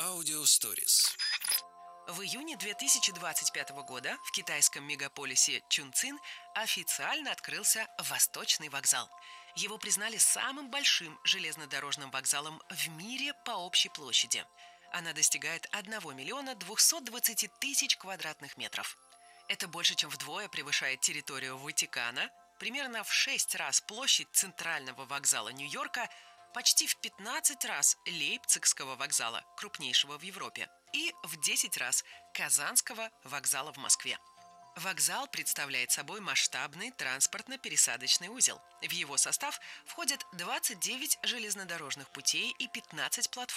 Аудиосторис. В июне 2025 года в китайском мегаполисе Чунцин официально открылся Восточный вокзал. Его признали самым большим железнодорожным вокзалом в мире по общей площади. Она достигает 1 миллиона 220 тысяч квадратных метров. Это больше, чем вдвое превышает территорию Ватикана, примерно в 6 раз площадь центрального вокзала Нью-Йорка, почти в 15 раз Лейпцигского вокзала, крупнейшего в Европе, и в 10 раз Казанского вокзала в Москве. Вокзал представляет собой масштабный транспортно-пересадочный узел. В его состав входят 29 железнодорожных путей и 15 платформ.